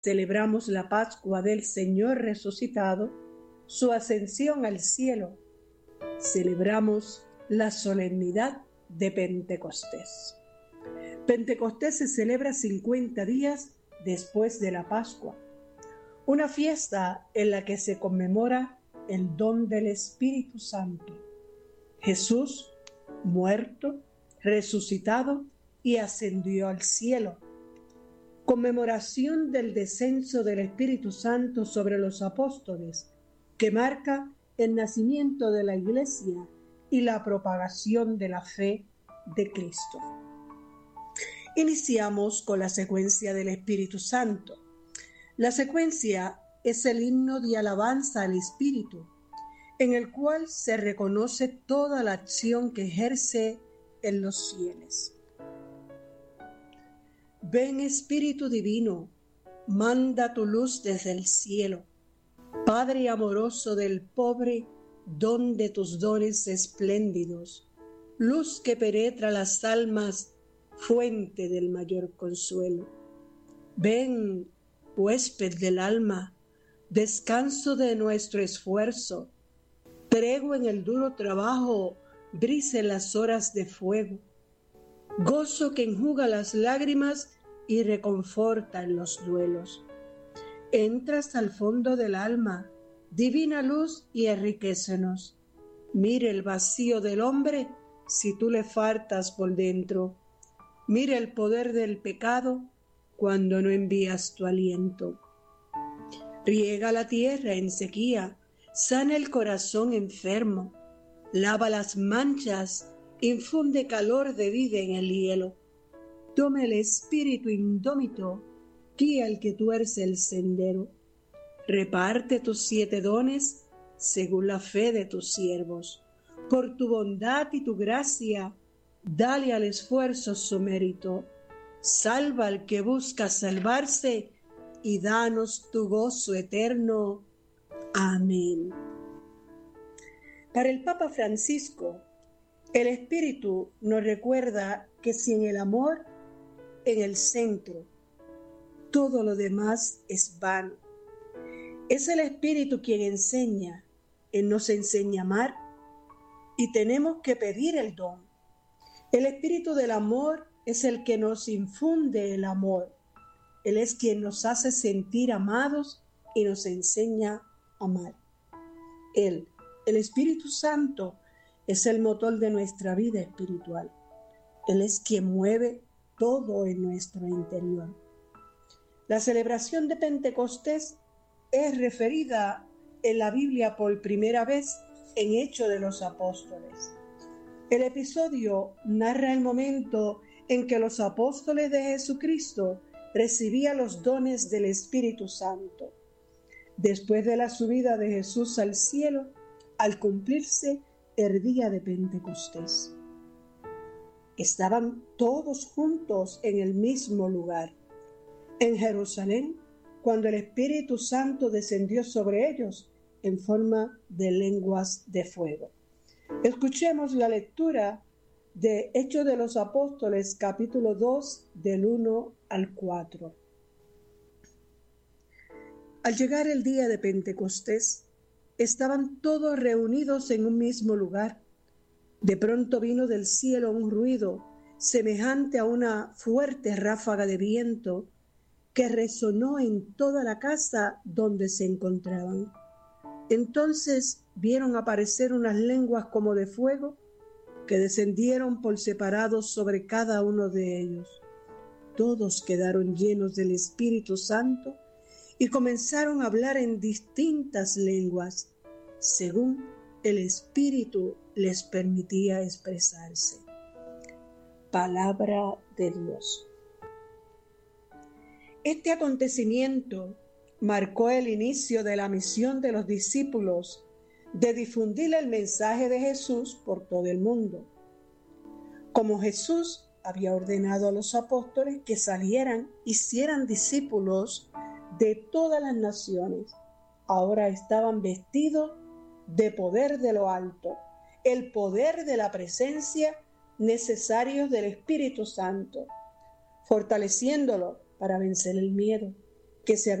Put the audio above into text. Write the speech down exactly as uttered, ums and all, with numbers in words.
celebramos la Pascua del Señor resucitado, su ascensión al cielo. Celebramos la solemnidad de Pentecostés. Pentecostés se celebra cincuenta días después de la Pascua, una fiesta en la que se conmemora el don del Espíritu Santo. Jesús, muerto, resucitado y ascendió al cielo. Conmemoración del descenso del Espíritu Santo sobre los apóstoles, que marca el nacimiento de la Iglesia y la propagación de la fe de Cristo. Iniciamos con la secuencia del Espíritu Santo. La secuencia es el himno de alabanza al Espíritu, en el cual se reconoce toda la acción que ejerce en los fieles. Ven, Espíritu Divino, manda tu luz desde el cielo. Padre amoroso del pobre, don de tus dones espléndidos, luz que penetra las almas, fuente del mayor consuelo. Ven, huésped del alma, descanso de nuestro esfuerzo, tregua en el duro trabajo, brisa en las horas de fuego, gozo que enjuga las lágrimas y reconforta en los duelos. Entras al fondo del alma, divina luz, y enriquécenos. Mire el vacío del hombre si tú le faltas por dentro. Mira el poder del pecado cuando no envías tu aliento. Riega la tierra en sequía, sana el corazón enfermo, lava las manchas, infunde calor de vida en el hielo. Toma el espíritu indómito, guía al que tuerce el sendero. Reparte tus siete dones según la fe de tus siervos. Por tu bondad y tu gracia, dale al esfuerzo su mérito. Salva al que busca salvarse y danos tu gozo eterno. Amén. Para el Papa Francisco, el Espíritu nos recuerda que sin el amor en el centro, todo lo demás es vano. Es el Espíritu quien enseña, Él nos enseña a amar y tenemos que pedir el don. El Espíritu del amor es el que nos infunde el amor. Él es quien nos hace sentir amados y nos enseña a amar. Él, el Espíritu Santo, es el motor de nuestra vida espiritual. Él es quien mueve todo en nuestro interior. La celebración de Pentecostés es referida en la Biblia por primera vez en Hechos de los Apóstoles. El episodio narra el momento en que los apóstoles de Jesucristo recibían los dones del Espíritu Santo. Después de la subida de Jesús al cielo, al cumplirse el día de Pentecostés. Estaban todos juntos en el mismo lugar, en Jerusalén, cuando el Espíritu Santo descendió sobre ellos en forma de lenguas de fuego. Escuchemos la lectura de Hechos de los Apóstoles, capítulo dos, del uno al cuatro. Al llegar el día de Pentecostés, estaban todos reunidos en un mismo lugar. De pronto vino del cielo un ruido semejante a una fuerte ráfaga de viento que resonó en toda la casa donde se encontraban. Entonces vieron aparecer unas lenguas como de fuego que descendieron por separado sobre cada uno de ellos. Todos quedaron llenos del Espíritu Santo y comenzaron a hablar en distintas lenguas, según el Espíritu les permitía expresarse. Palabra de Dios. Este acontecimiento marcó el inicio de la misión de los discípulos de difundir el mensaje de Jesús por todo el mundo. Como Jesús había ordenado a los apóstoles que salieran, hicieran discípulos de todas las naciones, ahora estaban vestidos de poder de lo alto, el poder de la presencia necesarios del Espíritu Santo, fortaleciéndolo para vencer el miedo. que se